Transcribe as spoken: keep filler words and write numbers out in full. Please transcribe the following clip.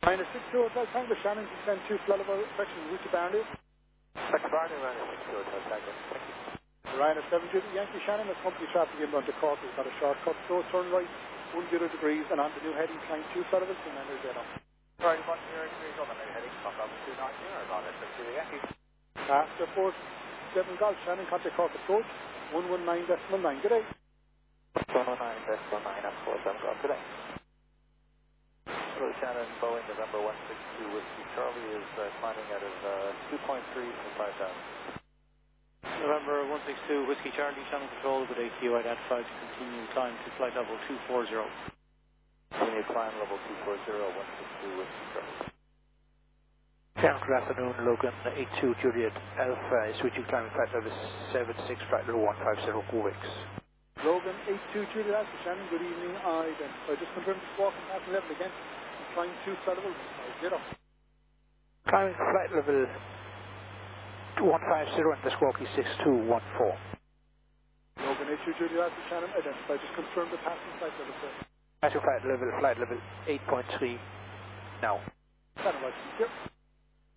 Minus six two Hotel Tango, Shannon, descend two Flutterville, section route to Barney. Second Barney, Ryanair six two Hotel Tango. Thank you. Ryanair seven Judy Yankee Shannon, as company traffic inbound to Cork, we've got a shortcut, so turn right, one zero degrees, and on the new heading, climb two Flutterville, to Manor Zero. Right, one zero degrees on the new heading, clock up two nine zero, Ryanair six two Yankee. After four seven Golf, Shannon, contact Cork approach, one one nine decimal nine, good day. one one nine decimal nine, that's four seven Golf, good day. Hello, Shannon, Boeing, November one six two Whiskey Charlie is uh, climbing out of uh, two point three from five thousand. November one six two Whiskey Charlie, Shannon Control, good A Q, identified to continue climb to flight level two four zero. Continue climb level two four zero, one six two Whiskey Charlie. Shannon, good afternoon, Logan, eight two Juliet Alpha, is switching climbing flight level seven six, flight level one five zero, Q X. Logan, eight two Juliet Alpha, Shannon, good evening, I identify, just confirm this walking path level again. Climb two Flutterville, zero. Climbing flight level one five zero and the squawk is six two one four. Logan, eight two Juliet Alpha, Shannon, identify, just confirm the passing flight level, sir. Passing flight level, flight level eight point three now. Shannon, right, yep.